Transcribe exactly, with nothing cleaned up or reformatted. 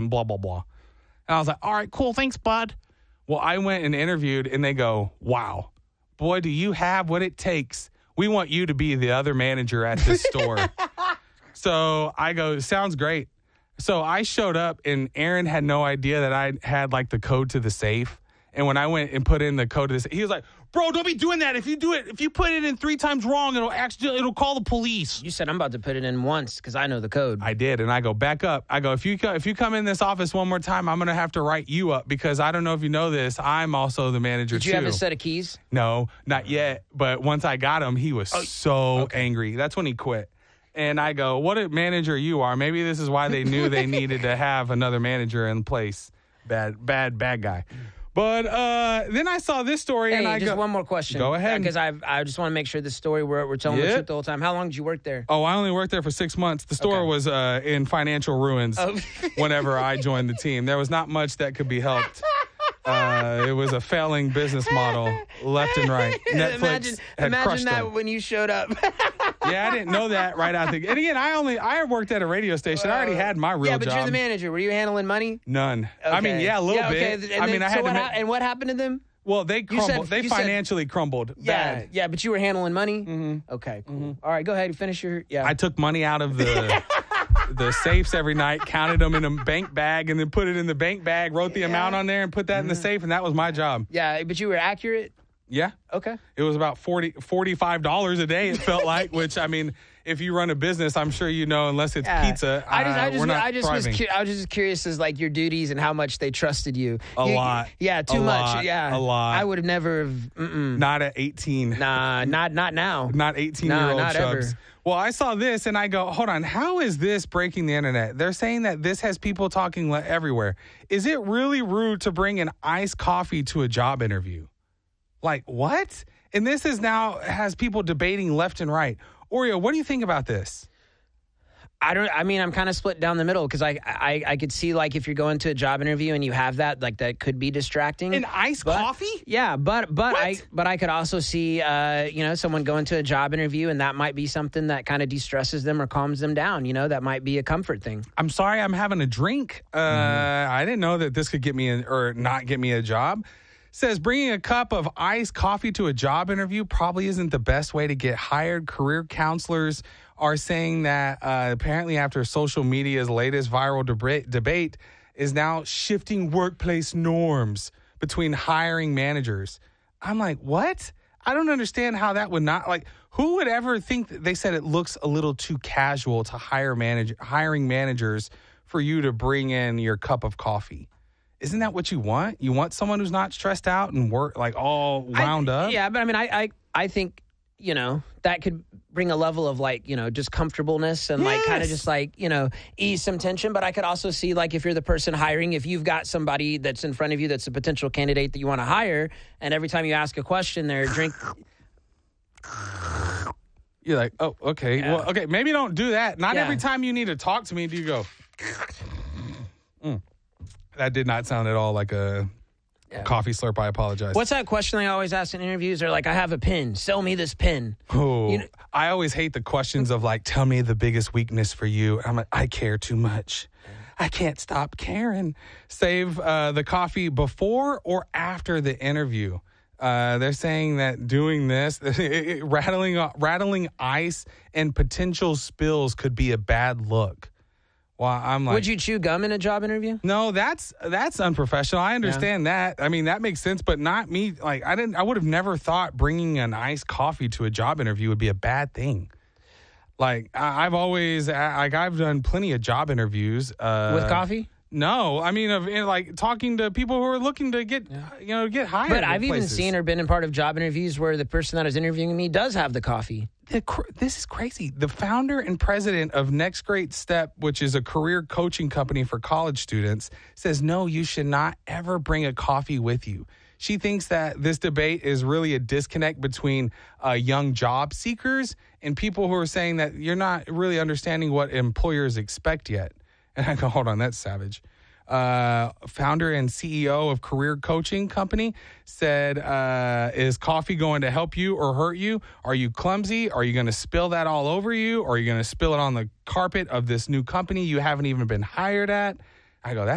and blah, blah, blah. And I was like, all right, cool. Thanks, bud. Well, I went and interviewed, and they go, wow, boy, do you have what it takes. We want you to be the other manager at this store. So I go, sounds great. So I showed up, and Aaron had no idea that I had, like, the code to the safe. And when I went and put in the code to the safe, he was like, bro, don't be doing that. If you do it, if you put it in three times wrong, it'll actually, it'll call the police. You said I'm about to put it in once because I know the code. I did, and I go, back up. I go, if you co- if you come in this office one more time, I'm going to have to write you up because I don't know if you know this. I'm also the manager, Did you too. have a set of keys? No, not yet. But once I got him, he was Oh, so okay. angry. That's when he quit. And I go, what a manager you are. Maybe this is why they knew they needed to have another manager in place. Bad, bad, bad guy. But uh, then I saw this story, Hey, and I just go, one more question. Go ahead. Because I I just want to make sure this story we're we're telling Yep. the truth the whole time. How long did you work there? Oh, I only worked there for six months. The store Okay. was uh, in financial ruins Oh. whenever I joined the team. There was not much that could be helped. Uh, it was a failing business model left and right. Netflix imagine had imagine crushed that them. when you showed up. Yeah, I didn't know that right out the. And again, I only I worked at a radio station. I already had my real yeah, but job. you're the manager. Were you handling money? None. I mean, Okay. yeah, a little Yeah, okay. bit. And I mean, then- I so had what to. hap- Make, and what happened to them? well, they You said- crumbled. they you said- financially crumbled. Yeah, Bad. yeah, but you were handling money. Mm-hmm. Okay, cool. All right, go ahead and finish your. Yeah, I took money out of the the safes every night, counted them in a bank bag, and then put it in the bank bag. Wrote the amount on there and put that Mm-hmm. in the safe, and that was my job. yeah, but you were accurate. Yeah. Okay. It was about forty, forty-five dollars a day, it felt like, which, I mean, if you run a business, I'm sure you know, unless it's Yeah. pizza, I just, uh, I just, we're not I just was, thriving. cu- I was just curious as like your duties and how much they trusted you. A You- lot. Yeah, too A much. lot. Yeah, A lot. I would have never. Have, mm-mm. Not at eighteen. Nah, not not now. Not Nah, eighteen-year-old not chubs. ever. Well, I saw this, and I go, hold on, how is this breaking the internet? They're saying that this has people talking le- everywhere. Is it really rude to bring an iced coffee to a job interview? Like, what? And this is now has people debating left and right. Oreo, what do you think about this? I don't. I mean, I'm kind of split down the middle because I, I, I could see like if you're going to a job interview and you have that, like that could be distracting. An iced But- coffee? Yeah, but but What? I but I could also see uh, you know someone going to a job interview and that might be something that kind of de-stresses them or calms them down. You know, that might be a comfort thing. I'm sorry, I'm having a drink. Uh, Mm-hmm. I didn't know that this could get me in, or not get me a job. Says bringing a cup of iced coffee to a job interview probably isn't the best way to get hired. Career counselors are saying that uh, apparently after social media's latest viral debate, debate is now shifting workplace norms between hiring managers. I'm like, what? I don't understand how that would not, like, who would ever think that they said it looks a little too casual to hire manage, hiring managers for you to bring in your cup of coffee? Isn't that what you want? You want someone who's not stressed out and work like all wound I, up? Yeah, but I mean, I, I I think you know that could bring a level of like you know just comfortableness and like kind of Yes. just like you know ease some tension. But I could also see like if you're the person hiring, if you've got somebody that's in front of you that's a potential candidate that you want to hire, and every time you ask a question, they're drink. You're like, oh, okay. Yeah. Well, okay, maybe don't do that. Not Yeah. every time you need to talk to me do you go, mm. That did not sound at all like a Yeah. coffee slurp. I apologize. What's that question I always ask in interviews? They're like, I have a pin. Sell me this pin. Oh, You know- I always hate the questions of like, tell me the biggest weakness for you. I'm like, I care too much. I can't stop caring. Save uh, the coffee before or after the interview. Uh, they're saying that doing this, rattling rattling ice and potential spills could be a bad look. Well, I'm like, Would you chew gum in a job interview? no, that's that's unprofessional. I understand that. I mean, that makes sense, but not me. Like, I didn't. I would have never thought bringing an iced coffee to a job interview would be a bad thing. Like, I, I've always like I've done plenty of job interviews uh, With coffee? No, I mean, of in, like talking to people who are looking to get you know get hired. But at I've even places. seen or been in part of job interviews where the person that is interviewing me does have the coffee. The, cr- this is crazy. The founder and president of Next Great Step, which is a career coaching company for college students, says, no, you should not ever bring a coffee with you. She thinks that this debate is really a disconnect between uh, young job seekers and people who are saying that you're not really understanding what employers expect yet. And I go, hold on, that's savage. Uh, founder and C E O of Career Coaching Company said, uh, is coffee going to help you or hurt you? Are you clumsy? Are you going to spill that all over you? Or are you going to spill it on the carpet of this new company you haven't even been hired at? I go, that's